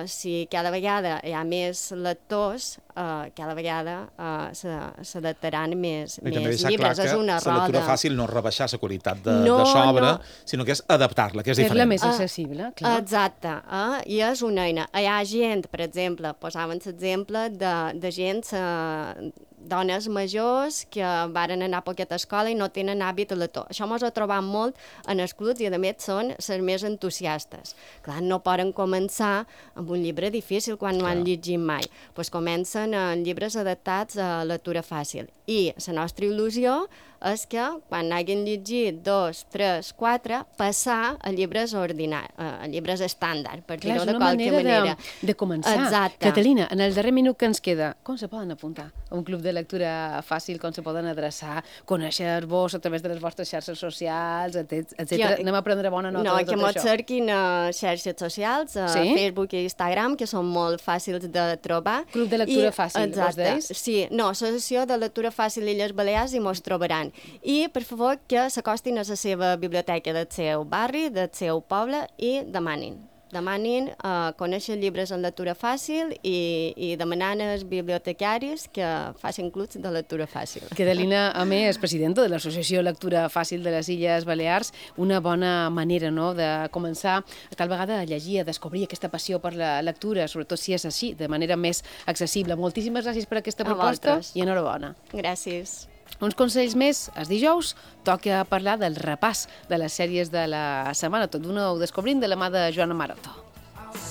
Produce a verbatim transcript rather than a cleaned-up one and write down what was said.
si cada vegada hi ha més lectors, uh, cada vegada uh, s'adaptaran més, I també més deixar llibres. clar És una que la lectura roda. fàcil no és rebaixar la qualitat de, no, de l'obra, no. sinó que és adaptar-la, que és Fer-la diferent. més accessible, clar. Uh, exacte, uh, i és una eina. Hi ha gent, per exemple, posaven l'exemple de, de gent, uh, dones majors que varen anar a poqueta escola i no tenen hàbit lector. Això mos ho trobam molt en els clubs i, a més, són les més entusiastes. Clar, no poden començar amb un llibre difícil quan no han llegit mai. Pues comencen en llibres adaptats a lectura fàcil. I la nostra il·lusió és que quan hagin llegit dos, tres, quatre, passar a llibres ordinaris, a llibres estàndard, per dir-ho de qualque manera. És una manera de, de començar. Exacte. Catalina, en el darrer minut que ens queda, com se poden apuntar a un club de lectura fàcil, com se poden adreçar, conèixer-vos a través de les vostres xarxes socials, etcètera. Anem a prendre bona nota no, de tot això. No, que això. mos cerquin a xarxes socials, a sí? Facebook i Instagram, que són molt fàcils de trobar. Club de lectura I, fàcil, exacte, vos deis? Sí, no, Associació de Lectura Fàcil Illes Balears i mos trobaran. I, per favor, que s'acostin a la seva biblioteca del seu barri, del seu poble i demanin. Demanin uh, conèixer llibres en lectura fàcil i, i demanant als bibliotecaris que facin clubs de lectura fàcil. Catalina Amé és presidenta de l'Associació Lectura Fàcil de les Illes Balears. Una bona manera, no?, de començar tal vegada a llegir, a descobrir aquesta passió per la lectura, sobretot si és així, de manera més accessible. Moltíssimes gràcies per aquesta proposta i enhorabona. Gràcies. Uns consells més, els dijous toca parlar del repàs de les sèries de la setmana. Tot d'una ho descobrim de la mà de Joana Maroto.